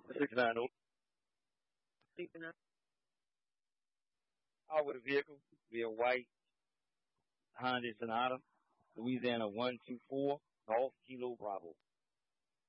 690. Out with a vehicle, be a white Hyundai Sonata, Louisiana 124, Golf Kilo Bravo.